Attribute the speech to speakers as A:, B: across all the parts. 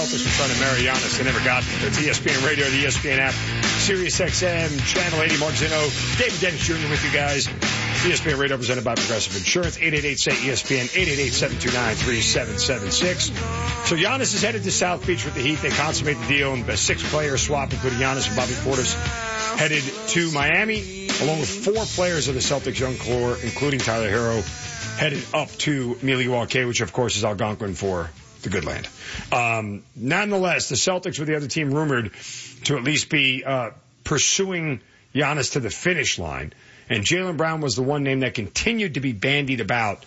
A: Celtics were trying to marry Giannis. They never got it. It's ESPN Radio, the ESPN app, Sirius XM, Channel 80, Mark Zinno, David Dennis Jr. with you guys. ESPN Radio presented by Progressive Insurance, 888-SAY-ESPN, 888-729-3776. So Giannis is headed to South Beach with the Heat. They consummate the deal, and 6 player swap, including Giannis and Bobby Portis, headed to Miami, along with 4 players of the Celtics young core, including Tyler Hero, headed up to Milwaukee, which of course is Algonquin for the good land. Nonetheless, the Celtics were the other team rumored to at least be pursuing Giannis to the finish line. And Jaylen Brown was the one name that continued to be bandied about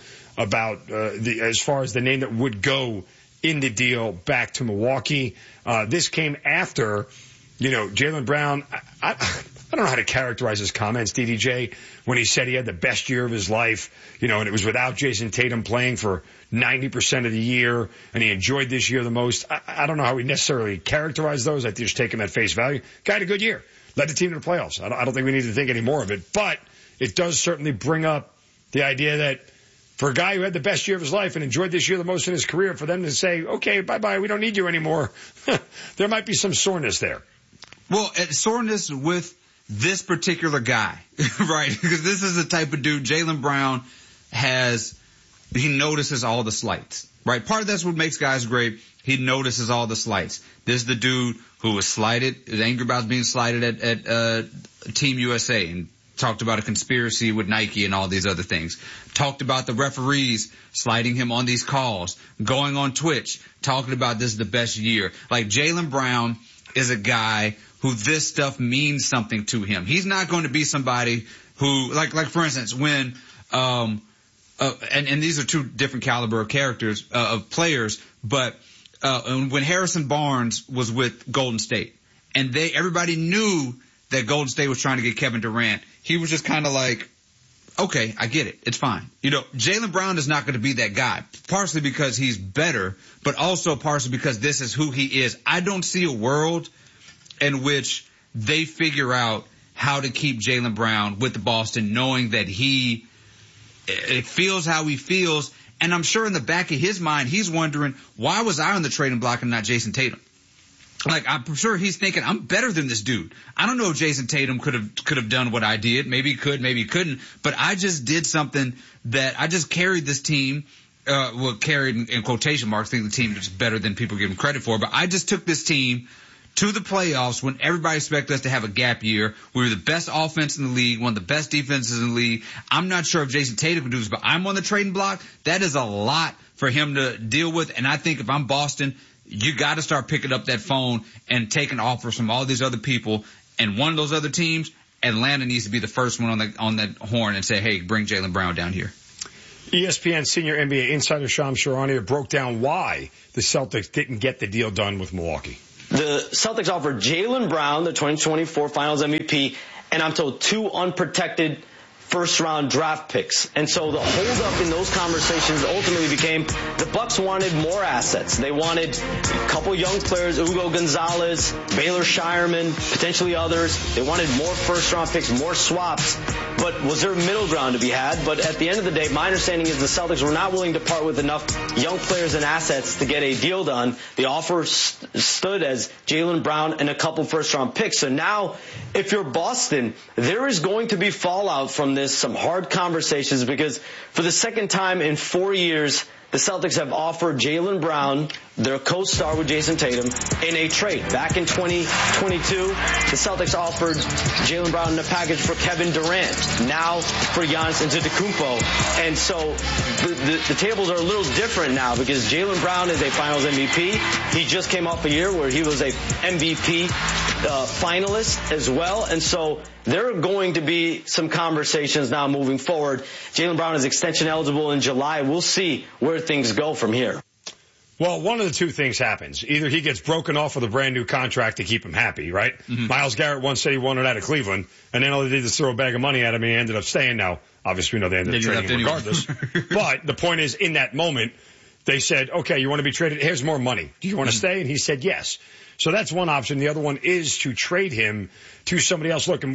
A: as far as the name that would go in the deal back to Milwaukee. This came after, Jaylen Brown. I don't know how to characterize his comments, DDJ, when he said he had the best year of his life, and it was without Jason Tatum playing for 90% of the year, and he enjoyed this year the most. I don't know how he necessarily characterized those. I just take him at face value. Guy had a good year. Led the team to the playoffs. I don't think we need to think any more of it, but it does certainly bring up the idea that for a guy who had the best year of his life and enjoyed this year the most in his career, for them to say, okay, bye-bye, we don't need you anymore, there might be some soreness there.
B: Well, soreness with this particular guy, right? Because this is the type of dude, Jaylen Brown he notices all the slights, right? Part of that's what makes guys great. He notices all the slights. This is the dude who was slighted, was angry about being slighted at Team USA, and talked about a conspiracy with Nike and all these other things. Talked about the referees sliding him on these calls, going on Twitch, talking about this is the best year. Like, Jaylen Brown is a guy who this stuff means something to him. He's not going to be somebody who, like for instance, when, and these are two different caliber of characters, of players, but, when Harrison Barnes was with Golden State, and everybody knew that Golden State was trying to get Kevin Durant, he was just kind of like, okay, I get it. It's fine. Jaylen Brown is not going to be that guy, partially because he's better, but also partially because this is who he is. I don't see a world in which they figure out how to keep Jaylen Brown with the Boston, knowing that he feels how he feels. And I'm sure in the back of his mind, he's wondering, why was I on the trading block and not Jason Tatum? Like, I'm sure he's thinking, I'm better than this dude. I don't know if Jason Tatum could have done what I did. Maybe he could, maybe he couldn't. But I just did something that I just carried this team, carried in quotation marks, think the team is better than people give him credit for. But I just took this team to the playoffs when everybody expected us to have a gap year. We were the best offense in the league, one of the best defenses in the league. I'm not sure if Jason Tatum can do this, but I'm on the trading block. That is a lot for him to deal with. And I think if I'm Boston, you got to start picking up that phone and taking offers from all these other people. And one of those other teams, Atlanta, needs to be the first one on that horn and say, hey, bring Jaylen Brown down here.
A: ESPN senior NBA insider Shams Charania broke down why the Celtics didn't get the deal done with Milwaukee.
C: The Celtics offered Jaylen Brown, the 2024 Finals MVP, and I'm told 2 unprotected first-round draft picks. And so the holdup in those conversations ultimately became the Bucks wanted more assets. They wanted a couple young players, Ugo Gonzalez, Baylor Shireman, potentially others. They wanted more first-round picks, more swaps. But was there a middle ground to be had? But at the end of the day, my understanding is the Celtics were not willing to part with enough young players and assets to get a deal done. The offer stood as Jaylen Brown and a couple first-round picks. So now, if you're Boston, there is going to be fallout from this, some hard conversations, because for the second time in 4 years, the Celtics have offered Jaylen Brown, their co-star with Jason Tatum, in a trade. Back in 2022, the Celtics offered Jaylen Brown in a package for Kevin Durant, now for Giannis Antetokounmpo. And so the tables are a little different now because Jaylen Brown is a Finals MVP. He just came off a year where he was a MVP finalist as well. And so there are going to be some conversations now moving forward. Jaylen Brown is extension eligible in July. We'll see where things go from here.
A: Well, one of the two things happens. Either he gets broken off with a brand new contract to keep him happy, right? Mm-hmm. Myles Garrett once said he wanted out of Cleveland, and then all they did was throw a bag of money at him, and he ended up staying. Now, obviously, we know they ended up trading him regardless. But the point is, in that moment, they said, okay, you want to be traded? Here's more money. Do you want to stay? And he said yes. So that's one option. The other one is to trade him to somebody else. Look,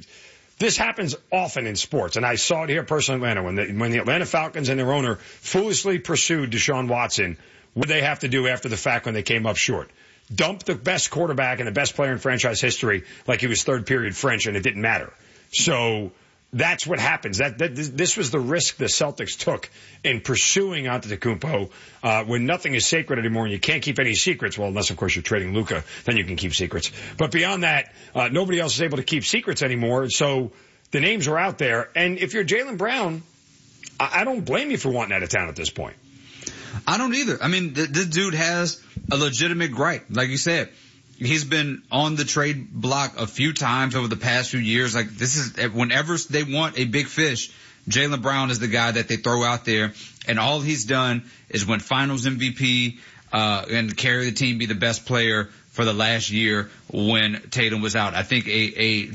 A: this happens often in sports, and I saw it here personally in Atlanta when the Atlanta Falcons and their owner foolishly pursued Deshaun Watson what they have to do after the fact when they came up short. Dump the best quarterback and the best player in franchise history like he was third period French, and it didn't matter. So that's what happens. This was the risk the Celtics took in pursuing Antetokounmpo when nothing is sacred anymore and you can't keep any secrets. Well, unless, of course, you're trading Luka, then you can keep secrets. But beyond that, nobody else is able to keep secrets anymore. So the names are out there. And if you're Jaylen Brown, I don't blame you for wanting out of town at this point.
B: I don't either. I mean, this dude has a legitimate gripe. Like you said, he's been on the trade block a few times over the past few years. Like, this is, whenever they want a big fish, Jaylen Brown is the guy that they throw out there. And all he's done is win finals MVP, and carry the team, be the best player for the last year when Tatum was out. I think I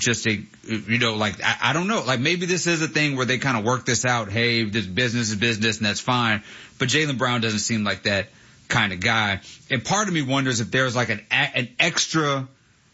B: don't know, like maybe this is a thing where they kind of work this out. Hey, this business is business and that's fine. But Jaylen Brown doesn't seem like that kind of guy. And part of me wonders if there's like an extra,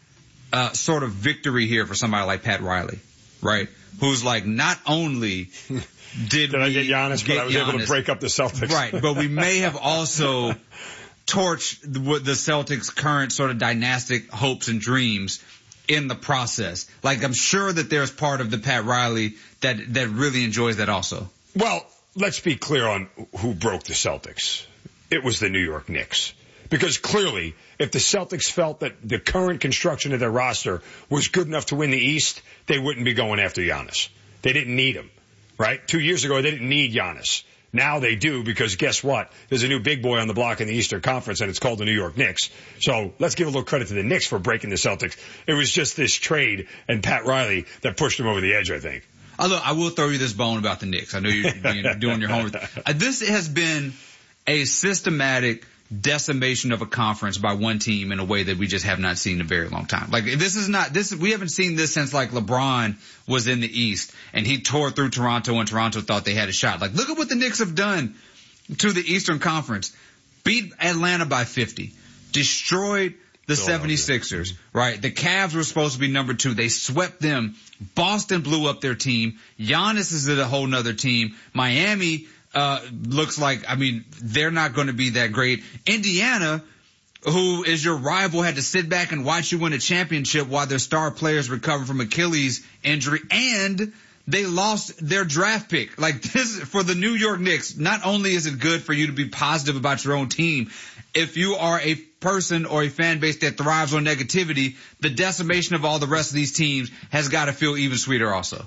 B: sort of victory here for somebody like Pat Riley, right? Who's like, not only did
A: I get Giannis, but I was able to break up the Celtics.
B: Right. But we may have also torch the Celtics' current sort of dynastic hopes and dreams in the process. Like, I'm sure that there's part of the Pat Riley that really enjoys that also.
A: Well, let's be clear on who broke the Celtics. It was the New York Knicks. Because clearly, if the Celtics felt that the current construction of their roster was good enough to win the East, they wouldn't be going after Giannis. They didn't need him, right? 2 years ago, they didn't need Giannis. Now they do, because guess what? There's a new big boy on the block in the Eastern Conference, and it's called the New York Knicks. So let's give a little credit to the Knicks for breaking the Celtics. It was just this trade and Pat Riley that pushed them over the edge, I think.
B: Although I will throw you this bone about the Knicks. I know you're doing your homework. This has been a systematic decimation of a conference by one team in a way that we just have not seen in a very long time. Like, we haven't seen this since like LeBron was in the East and he tore through Toronto and Toronto thought they had a shot. Like, look at what the Knicks have done to the Eastern Conference. Beat Atlanta by 50. Destroyed the 76ers, right? The Cavs were supposed to be number 2. They swept them. Boston blew up their team. Giannis is a whole nother team. Miami looks like, I mean, they're not going to be that great. Indiana, who is your rival, had to sit back and watch you win a championship while their star players recover from Achilles injury, and they lost their draft pick. Like, this, for the New York Knicks, not only is it good for you to be positive about your own team, if you are a person or a fan base that thrives on negativity, the decimation of all the rest of these teams has got to feel even sweeter also.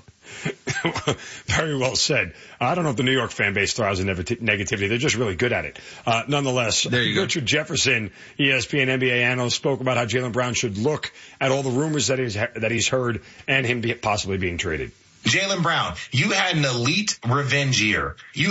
A: Very well said. I don't know if the New York fan base thrives in negativity. They're just really good at it. Nonetheless, Richard Jefferson, ESPN NBA analyst, spoke about how Jaylen Brown should look at all the rumors that he's heard and him possibly being traded.
D: Jaylen Brown, you had an elite revenge year. You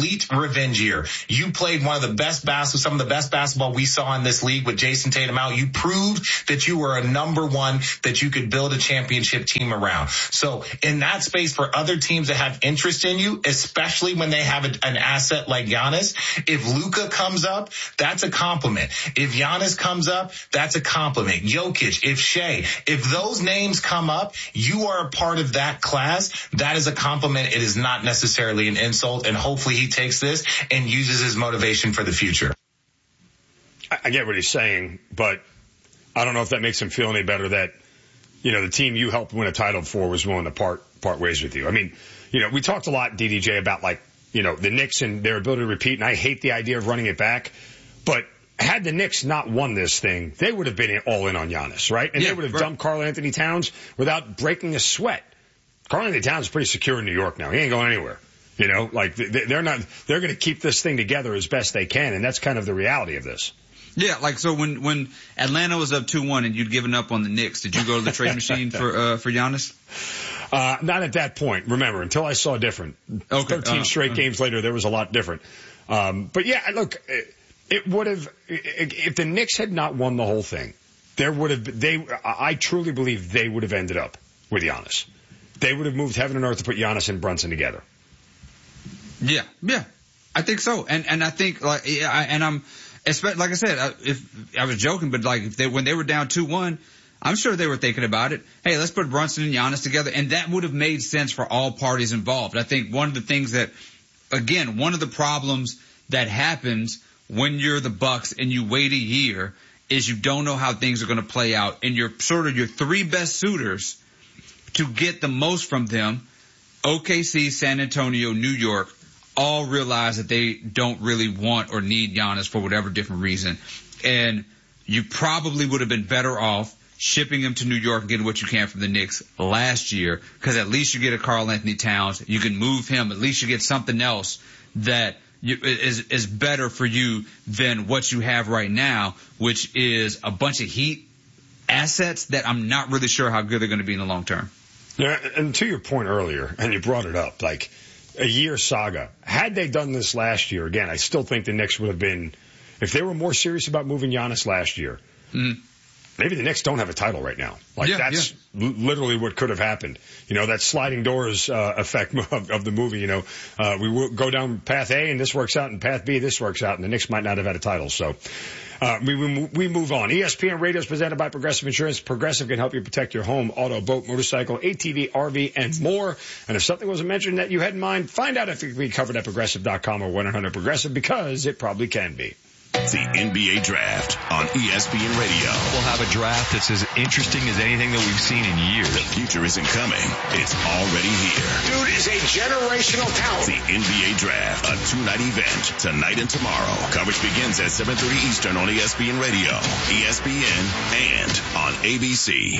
D: played one of the best some of the best basketball we saw in this league with Jason Tatum out. You proved that you were a number one, that you could build a championship team around. So in that space, for other teams that have interest in you, especially when they have an asset like Giannis, if Luka comes up, that's a compliment. If Giannis comes up, that's a compliment. Jokic, if Shea, if those names come up, you are a part of that class. That is a compliment. It is not necessarily an insult, and hopefully he takes this and uses his motivation for the future.
A: I get what he's saying, but I don't know if that makes him feel any better that, the team you helped win a title for was willing to part ways with you. I mean, we talked a lot, DDJ, about the Knicks and their ability to repeat, and I hate the idea of running it back, but had the Knicks not won this thing, they would have been all in on Giannis, right? And they would have dumped Karl Anthony Towns without breaking a sweat. Karl Anthony Towns is pretty secure in New York now. He ain't going anywhere. They're going to keep this thing together as best they can, and that's kind of the reality of this.
B: Yeah, like, so when Atlanta was up 2-1 and you'd given up on the Knicks, did you go to the trade machine for Giannis?
A: Not at that point. Remember, until I saw different. 13 straight games later, there was a lot different. But yeah, look, it would have, if the Knicks had not won the whole thing, I truly believe they would have ended up with Giannis. They would have moved heaven and earth to put Giannis and Brunson together.
B: Yeah, I think so. And I think, like I said, if I was joking, but like when they were down 2-1, I'm sure they were thinking about it. Hey, let's put Brunson and Giannis together, and that would have made sense for all parties involved. I think one of the things that, again, one of the problems that happens when you're the Bucks and you wait a year is you don't know how things are going to play out. And your three best suitors to get the most from them, OKC, San Antonio, New York, all realize that they don't really want or need Giannis for whatever different reason. And you probably would have been better off shipping him to New York and getting what you can from the Knicks last year, because at least you get a Karl Anthony Towns. You can move him. At least you get something else that is better for you than what you have right now, which is a bunch of Heat assets that I'm not really sure how good they're going to be in the long term.
A: Yeah, and to your point earlier, and you brought it up, like a year saga. Had they done this last year, again, I still think the Knicks would have been, if they were more serious about moving Giannis last year, maybe the Knicks don't have a title right now. That's literally what could have happened. That sliding doors effect of the movie. We will go down path A and this works out, and path B this works out, and the Knicks might not have had a title. So we move on. ESPN Radio is presented by Progressive Insurance. Progressive can help you protect your home, auto, boat, motorcycle, ATV, RV, and more. And if something wasn't mentioned that you had in mind, find out if it can be covered at Progressive.com or 1-800-PROGRESSIVE, because it probably can be.
E: The NBA Draft on ESPN Radio.
F: We'll have a draft that's as interesting as anything that we've seen in years.
E: The future isn't coming. It's already here.
A: Dude is a generational talent.
E: The NBA Draft, a two-night event, tonight and tomorrow. Coverage begins at 7:30 Eastern on ESPN Radio, ESPN, and on ABC.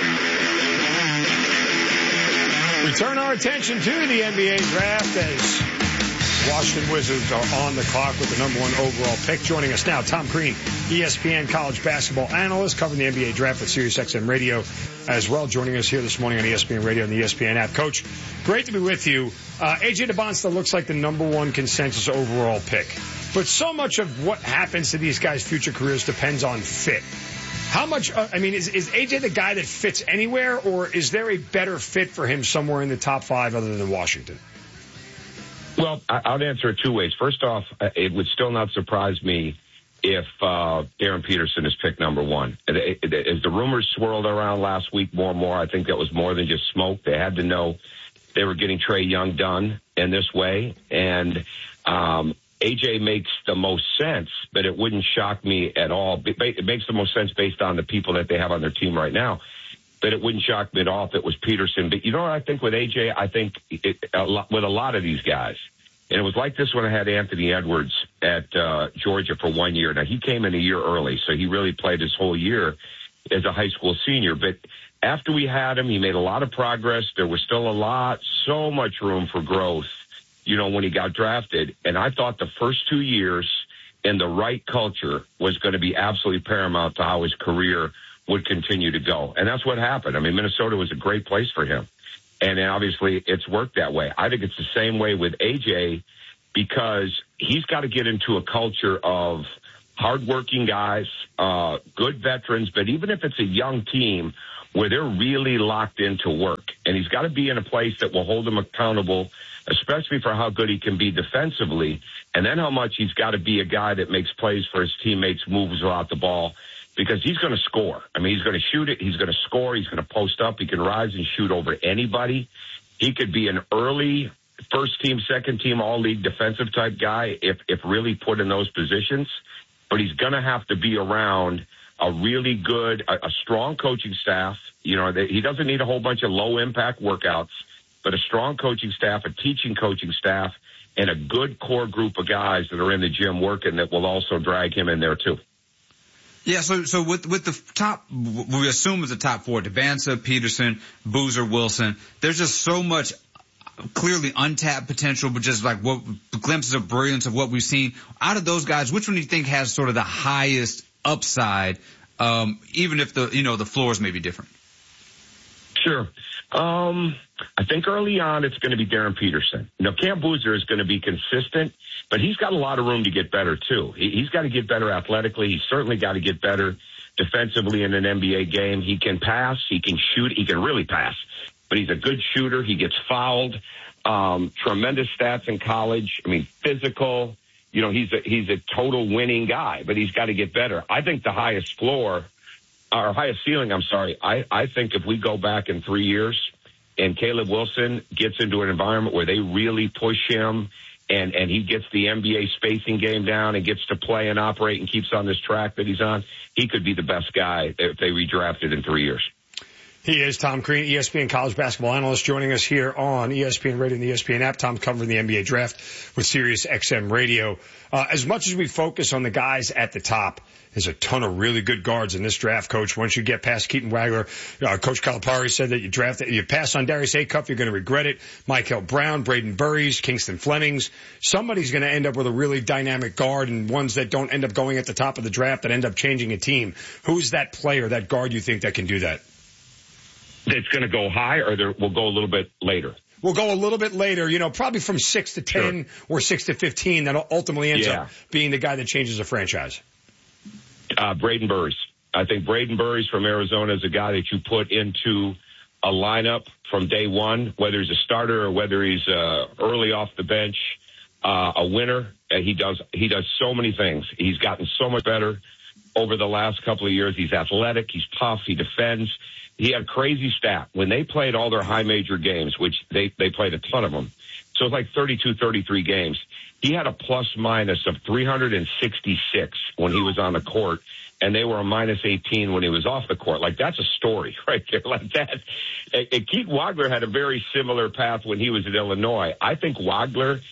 A: We turn our attention to the NBA Draft as Washington Wizards are on the clock with the number one overall pick. Joining us now, Tom Crean, ESPN college basketball analyst, covering the NBA Draft with SiriusXM Radio as well. Joining us here this morning on ESPN Radio and the ESPN app. Coach, great to be with you. AJ DeBon still looks like the number one consensus overall pick. But so much of what happens to these guys' future careers depends on fit. How much, is AJ the guy that fits anywhere, or is there a better fit for him somewhere in the top 5 other than Washington?
G: Well, I'll answer it two ways. First off, it would still not surprise me if Darren Peterson is picked number one. As the rumors swirled around last week more and more, I think that was more than just smoke. They had to know they were getting Trae Young done in this way. And AJ makes the most sense, but it wouldn't shock me at all. It makes the most sense based on the people that they have on their team right now. But it wouldn't shock me at all if it was Peterson. But you know what I think with AJ? I think with a lot of these guys, and it was like this when I had Anthony Edwards at Georgia for 1 year. Now, he came in a year early, so he really played his whole year as a high school senior. But after we had him, he made a lot of progress. There was still so much room for growth, when he got drafted. And I thought the first 2 years in the right culture was going to be absolutely paramount to how his career would continue to go. And that's what happened. Minnesota was a great place for him. And obviously it's worked that way. I think it's the same way with AJ, because he's got to get into a culture of hardworking guys, good veterans, but even if it's a young team where they're really locked into work, and he's got to be in a place that will hold him accountable, especially for how good he can be defensively, and then how much he's got to be a guy that makes plays for his teammates, moves without the ball, because he's going to score. He's going to shoot it. He's going to score. He's going to post up. He can rise and shoot over anybody. He could be an early first team, second team, all league defensive type guy if really put in those positions. But he's going to have to be around a really good, a strong coaching staff. He doesn't need a whole bunch of low impact workouts, but a strong coaching staff, a teaching coaching staff, and a good core group of guys that are in the gym working that will also drag him in there too.
B: Yeah, so with the top, we assume it's the top 4, Devanza, Peterson, Boozer, Wilson. There's just so much clearly untapped potential, but just like what glimpses of brilliance of what we've seen. Out of those guys, which one do you think has sort of the highest upside, even if the floors may be different?
G: Sure. I think early on it's going to be Darren Peterson. Cam Boozer is going to be consistent, but he's got a lot of room to get better too. He's got to get better athletically. He's certainly got to get better defensively in an NBA game. He can pass. He can shoot. He can really pass, but he's a good shooter. He gets fouled. Tremendous stats in college. Physical. He's a total winning guy, but he's got to get better. I think the highest ceiling, I think if we go back in 3 years and Caleb Wilson gets into an environment where they really push him and he gets the NBA spacing game down and gets to play and operate and keeps on this track that he's on, he could be the best guy if they redrafted in 3 years.
A: He is Tom Crean, ESPN college basketball analyst, joining us here on ESPN Radio and the ESPN app. Tom's covering the NBA draft with Sirius XM Radio. As much as we focus on the guys at the top, there's a ton of really good guards in this draft, Coach. Once you get past Keaton Wagler, Coach Calipari said that you pass on Darius Acuff, you're going to regret it. Michael Brown, Braden Burries, Kingston Flemings. Somebody's going to end up with a really dynamic guard, and ones that don't end up going at the top of the draft that end up changing a team. Who's that player, that guard, you think that can do that?
G: It's going to go high, or we'll go a little bit later?
A: We'll go a little bit later, probably from 6 to 10 or 6 to 15. That ultimately ends up being the guy that changes a franchise.
G: Braden Burries. I think Braden Burries from Arizona is a guy that you put into a lineup from day one, whether he's a starter or whether he's early off the bench, a winner. He does so many things. He's gotten so much better over the last couple of years. He's athletic. He's tough. He defends. He had a crazy stat. When they played all their high major games, which they played a ton of them, so it's like 32, 33 games, he had a plus minus of 366 when he was on the court, and they were a minus 18 when he was off the court. Like, that's a story right there, like that. And Keaton Wagler had a very similar path when he was at Illinois. I think Wagler,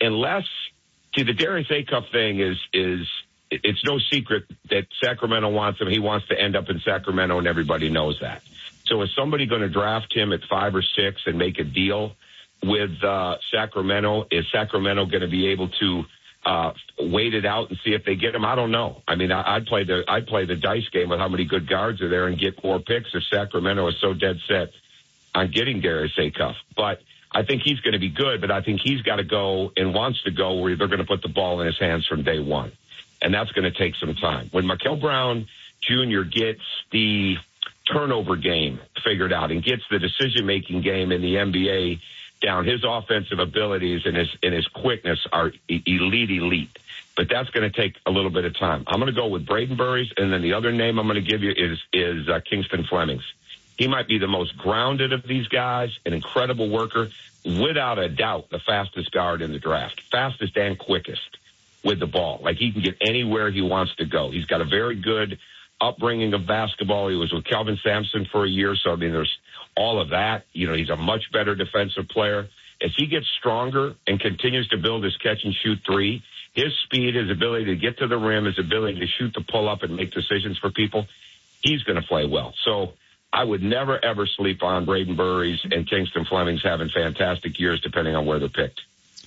G: the Darius Acuff thing is it's no secret that Sacramento wants him. He wants to end up in Sacramento, and everybody knows that. So is somebody going to draft him at 5 or 6 and make a deal with Sacramento? Is Sacramento going to be able to wait it out and see if they get him? I don't know. I mean, I'd play the dice game with how many good guards are there and get 4 picks if Sacramento is so dead set on getting Darius Acuff. But I think he's going to be good, but I think he's got to go and wants to go where they're going to put the ball in his hands from day one. And that's going to take some time. When Michael Brown Jr. gets the turnover game figured out and gets the decision-making game in the NBA down, his offensive abilities and his quickness are elite. But that's going to take a little bit of time. I'm going to go with Braden Burries, and then the other name I'm going to give you is Kingston Flemings. He might be the most grounded of these guys, an incredible worker, without a doubt the fastest guard in the draft, fastest and quickest with the ball. Like, he can get anywhere he wants to go. He's got a very good upbringing of basketball. He was with Kelvin Sampson for a year, so I mean, there's all of that. He's a much better defensive player. As he gets stronger and continues to build his catch and shoot three, his speed, his ability to get to the rim, his ability to shoot the pull up and make decisions for people, he's going to play well. So I would never, ever sleep on Braden Burries and Kingston Flemings having fantastic years depending on where they're picked.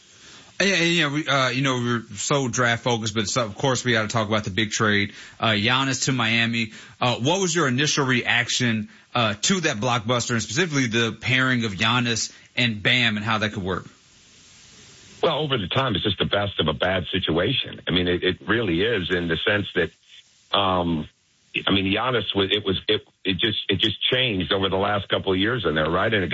B: We're so draft focused, but of course we got to talk about the big trade, Giannis to Miami. What was your initial reaction to that blockbuster, and specifically the pairing of Giannis and Bam and how that could work?
G: Well, over the time, it's just the best of a bad situation. I mean, it really is, in the sense that, Giannis it just changed over the last couple of years in there, right? And